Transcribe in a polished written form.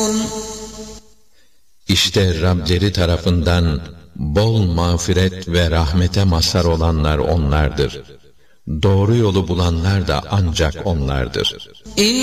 İşte Rableri tarafından bol mağfiret ve rahmete mazhar olanlar onlardır. Doğru yolu bulanlar da ancak onlardır.